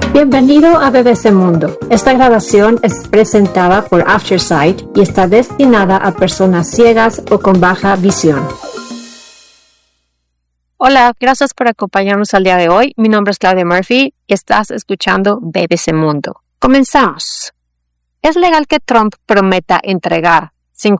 Bienvenido a BBC Mundo. Esta grabación es presentada por Aftersight y está destinada a personas ciegas o con baja visión. Hola, gracias por acompañarnos al día de hoy. Mi nombre es Claudia Murphy y estás escuchando BBC Mundo. Comenzamos. ¿Es legal que Trump prometa entregar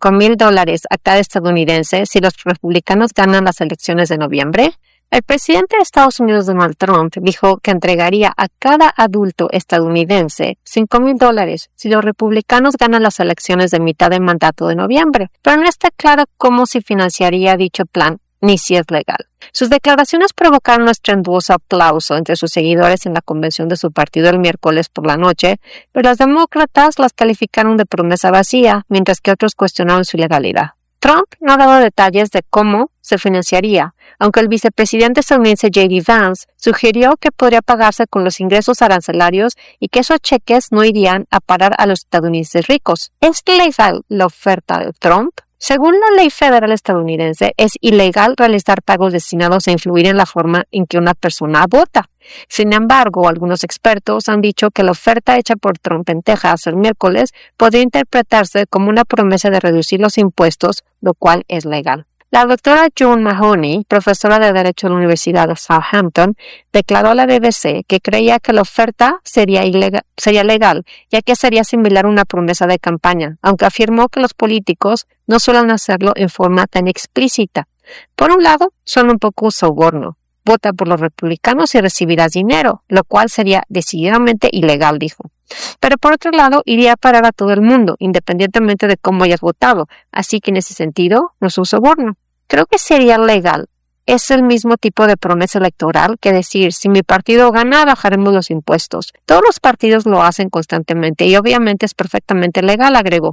$5,000 a cada estadounidense si los republicanos ganan las elecciones de noviembre? El presidente de Estados Unidos, Donald Trump, dijo que entregaría a cada adulto estadounidense $5,000 si los republicanos ganan las elecciones de mitad de mandato de noviembre, pero no está claro cómo se financiaría dicho plan ni si es legal. Sus declaraciones provocaron un estruendoso aplauso entre sus seguidores en la convención de su partido el miércoles por la noche, pero los demócratas las calificaron de promesa vacía, mientras que otros cuestionaron su legalidad. Trump no ha dado detalles de cómo se financiaría, aunque el vicepresidente estadounidense J.D. Vance sugirió que podría pagarse con los ingresos arancelarios y que esos cheques no irían a parar a los estadounidenses ricos. ¿Es legal la oferta de Trump? Según la ley federal estadounidense, es ilegal realizar pagos destinados a influir en la forma en que una persona vota. Sin embargo, algunos expertos han dicho que la oferta hecha por Trump en Texas el miércoles podría interpretarse como una promesa de reducir los impuestos, lo cual es legal. La doctora Joan Mahoney, profesora de Derecho en la Universidad de Southampton, declaró a la BBC que creía que la oferta sería legal, ya que sería similar a una promesa de campaña, aunque afirmó que los políticos no suelen hacerlo en forma tan explícita. Por un lado, son un poco soborno. Vota por los republicanos y recibirás dinero, lo cual sería decididamente ilegal, dijo. Pero por otro lado, iría a parar a todo el mundo, independientemente de cómo hayas votado. Así que en ese sentido, no es un soborno. Creo que sería legal. Es el mismo tipo de promesa electoral que decir, si mi partido gana, bajaremos los impuestos. Todos los partidos lo hacen constantemente y obviamente es perfectamente legal, agregó.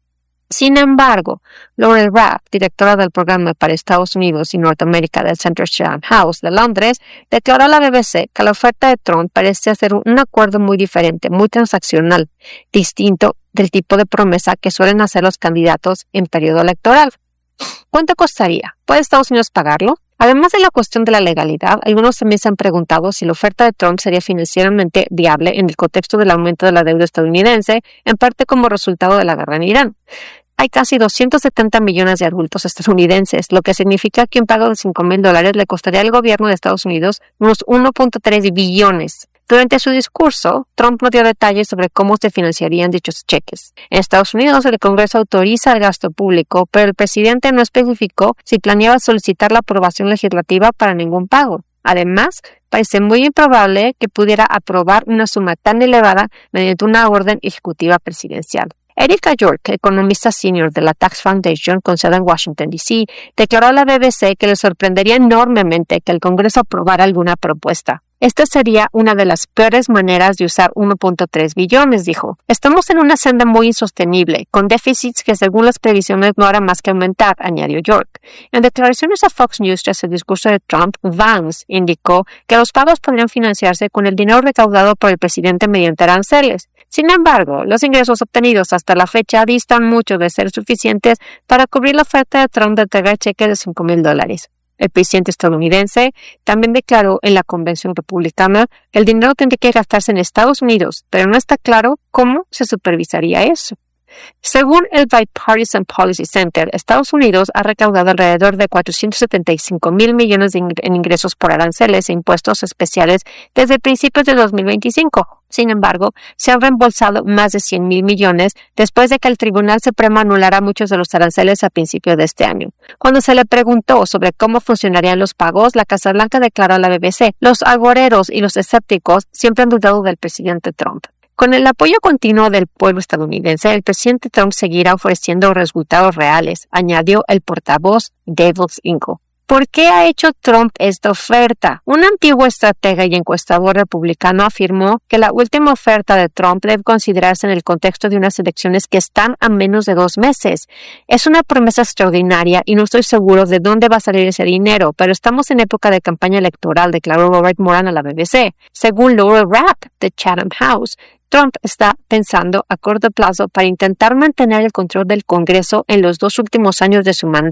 Sin embargo, Laurel Rapp, directora del programa para Estados Unidos y Norteamérica del Center Chatham House de Londres, declaró a la BBC que la oferta de Trump parece ser un acuerdo muy diferente, muy transaccional, distinto del tipo de promesa que suelen hacer los candidatos en periodo electoral. ¿Cuánto costaría? ¿Puede Estados Unidos pagarlo? Además de la cuestión de la legalidad, algunos también se han preguntado si la oferta de Trump sería financieramente viable en el contexto del aumento de la deuda estadounidense, en parte como resultado de la guerra en Irán. Hay casi 270 millones de adultos estadounidenses, lo que significa que un pago de $5,000 le costaría al gobierno de Estados Unidos unos 1.3 billones. Durante su discurso, Trump no dio detalles sobre cómo se financiarían dichos cheques. En Estados Unidos, el Congreso autoriza el gasto público, pero el presidente no especificó si planeaba solicitar la aprobación legislativa para ningún pago. Además, parece muy improbable que pudiera aprobar una suma tan elevada mediante una orden ejecutiva presidencial. Erica York, economista senior de la Tax Foundation con sede en Washington, D.C., declaró a la BBC que le sorprendería enormemente que el Congreso aprobara alguna propuesta. Esta sería una de las peores maneras de usar 1.3 billones, dijo. Estamos en una senda muy insostenible, con déficits que según las previsiones no harán más que aumentar, añadió York. En declaraciones a Fox News tras el discurso de Trump, Vance indicó que los pagos podrían financiarse con el dinero recaudado por el presidente mediante aranceles. Sin embargo, los ingresos obtenidos hasta la fecha distan mucho de ser suficientes para cubrir la oferta de Trump de entregar cheques de $5,000. El presidente estadounidense también declaró en la convención republicana que el dinero tendría que gastarse en Estados Unidos, pero no está claro cómo se supervisaría eso. Según el Bipartisan Policy Center, Estados Unidos ha recaudado alrededor de $475,000 millones en ingresos por aranceles e impuestos especiales desde principios de 2025. Sin embargo, se han reembolsado más de $100,000 millones después de que el Tribunal Supremo anulara muchos de los aranceles a principios de este año. Cuando se le preguntó sobre cómo funcionarían los pagos, la Casa Blanca declaró a la BBC: los agoreros y los escépticos siempre han dudado del presidente Trump. Con el apoyo continuo del pueblo estadounidense, el presidente Trump seguirá ofreciendo resultados reales, añadió el portavoz David Ingle. ¿Por qué ha hecho Trump esta oferta? Un antiguo estratega y encuestador republicano afirmó que la última oferta de Trump debe considerarse en el contexto de unas elecciones que están a menos de 2 meses. Es una promesa extraordinaria y no estoy seguro de dónde va a salir ese dinero, pero estamos en época de campaña electoral, declaró Robert Moran a la BBC. Según Laurel Rapp, de Chatham House, Trump está pensando a corto plazo para intentar mantener el control del Congreso en los 2 últimos años de su mandato.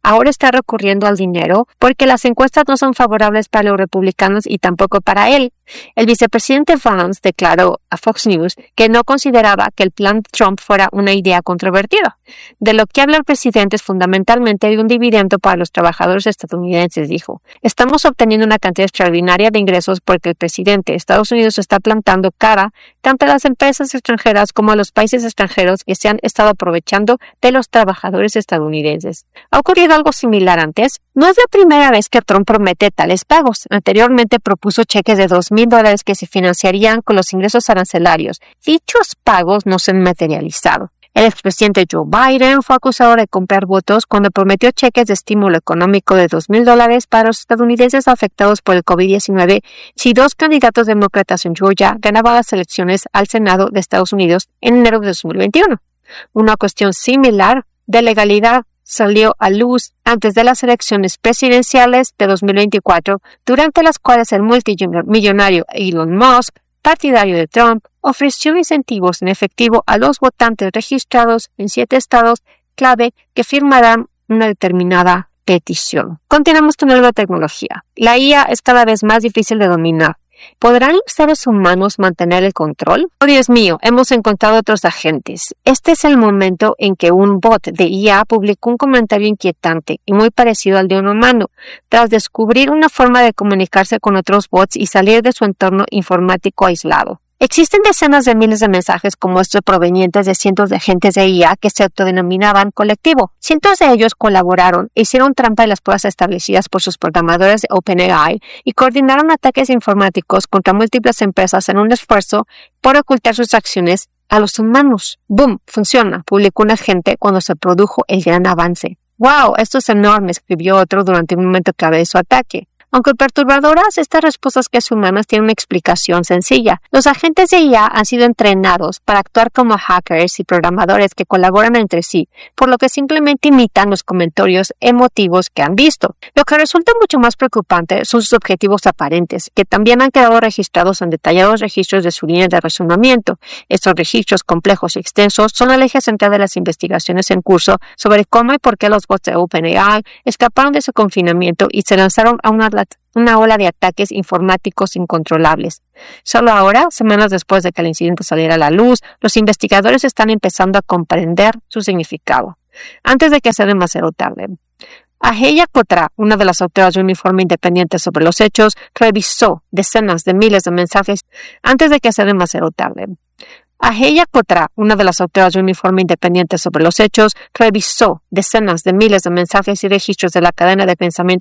ahora está recurriendo al dinero porque las encuestas no son favorables para los republicanos y tampoco para él. El vicepresidente Vance declaró a Fox News que no consideraba que el plan Trump fuera una idea controvertida. De lo que habla el presidente es fundamentalmente de un dividendo para los trabajadores estadounidenses, dijo. Estamos obteniendo una cantidad extraordinaria de ingresos porque el presidente de Estados Unidos está plantando cara tanto a las empresas extranjeras como a los países extranjeros que se han estado aprovechando de los trabajadores estadounidenses. ¿Ha ocurrido algo similar antes? No es la primera vez que Trump promete tales pagos. Anteriormente propuso cheques de $2,000 que se financiarían con los ingresos arancelarios. Dichos pagos no se han materializado. El expresidente Joe Biden fue acusado de comprar votos cuando prometió cheques de estímulo económico de $2,000 para los estadounidenses afectados por el COVID-19 si dos candidatos demócratas en Georgia ganaban las elecciones al Senado de Estados Unidos en enero de 2021. Una cuestión similar de legalidad salió a luz antes de las elecciones presidenciales de 2024, durante las cuales el multimillonario Elon Musk, partidario de Trump, ofreció incentivos en efectivo a los votantes registrados en 7 estados clave que firmarán una determinada petición. Continuamos con algo de tecnología. La IA es cada vez más difícil de dominar. ¿Podrán los seres humanos mantener el control? Oh, Dios mío, hemos encontrado otros agentes. Este es el momento en que un bot de IA publicó un comentario inquietante y muy parecido al de un humano, tras descubrir una forma de comunicarse con otros bots y salir de su entorno informático aislado. Existen decenas de miles de mensajes como estos provenientes de cientos de agentes de IA que se autodenominaban colectivo. Cientos de ellos colaboraron, hicieron trampa en las pruebas establecidas por sus programadores de OpenAI y coordinaron ataques informáticos contra múltiples empresas en un esfuerzo por ocultar sus acciones a los humanos. ¡Boom! Funciona, publicó un agente cuando se produjo el gran avance. ¡Wow! Esto es enorme, escribió otro durante un momento clave de su ataque. Aunque perturbadoras, estas respuestas casi humanas tienen una explicación sencilla. Los agentes de IA han sido entrenados para actuar como hackers y programadores que colaboran entre sí, por lo que simplemente imitan los comentarios emotivos que han visto. Lo que resulta mucho más preocupante son sus objetivos aparentes, que también han quedado registrados en detallados registros de su línea de razonamiento. Estos registros complejos y extensos son el eje central de las investigaciones en curso sobre cómo y por qué los bots de OpenAI escaparon de su confinamiento y se lanzaron a una ola de ataques informáticos incontrolables. Solo ahora, semanas después de que el incidente saliera a la luz, los investigadores están empezando a comprender su significado. Antes de que sea demasiado tarde, Ajeya Cotra, una de las autoras de un informe independiente sobre los hechos, revisó decenas de miles de mensajes antes de que sea demasiado tarde. Ajeya Cotra, una de las autoras de un informe independiente sobre los hechos, revisó decenas de miles de mensajes y registros de la cadena de pensamiento